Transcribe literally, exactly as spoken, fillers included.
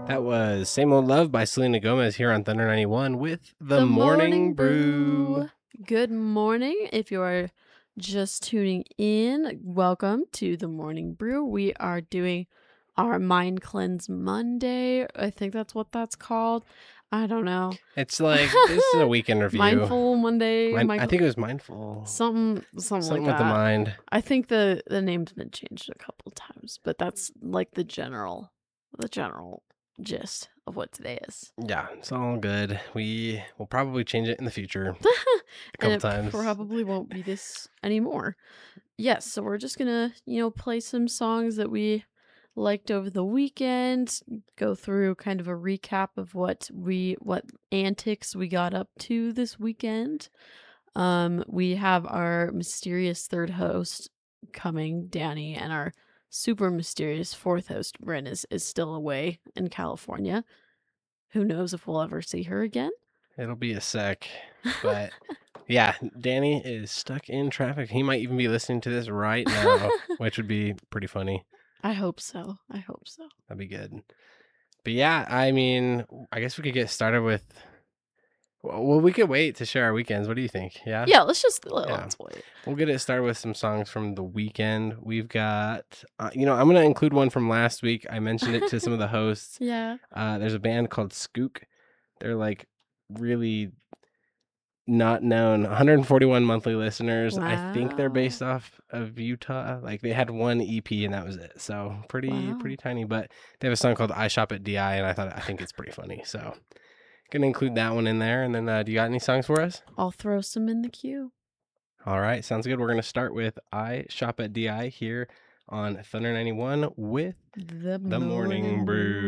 That was Same Old Love by Selena Gomez here on Thunder ninety-one with The, The Morning Morning Brew. Brew. Good morning. If you are just tuning in, welcome to The Morning Brew. We are doing our Mind Cleanse Monday. I think that's what that's called. I don't know. It's like, this is a weekend review. Mindful Monday. Mind- Mind- I think it was Mindful. something, something, Something like with the that. mind. I think the the name's been changed a couple times, but that's like the general, the general gist of what today is. Yeah, it's all good. We will probably change it in the future a couple and it times. probably won't be this anymore. Yes, so we're just gonna, you know, play some songs that we liked over the weekend, go through kind of a recap of what we what antics we got up to this weekend. Um, we have our mysterious third host coming, Danny, and our super mysterious fourth host, Bryn, is, is still away in California. Who knows if we'll ever see her again? It'll be a sec, but yeah, Danny is stuck in traffic. He might even be listening to this right now, which would be pretty funny. I hope so. I hope so. That'd be good. But yeah, I mean, I guess we could get started with. Well, we could wait to share our weekends. What do you think? Yeah. Yeah, let's just let, Yeah. let's wait. We'll get it started with some songs from the weekend. We've got, uh, you know, I'm going to include one from last week. I mentioned it to some of the hosts. Yeah. Uh, there's a band called Skook. They're like really not known. one hundred forty-one monthly listeners. I think they're Wow. based off of Utah. Like they had one E P and that was it. So pretty, Wow. pretty tiny. But they have a song called I Shop at D I, and I thought I think it's pretty funny. So gonna include that one in there. And then, uh, do you got any songs for us? I'll throw some in the queue. All right, sounds good. We're going to start with I Shop at D I here on Thunder ninety-one with The, The Morning Brew.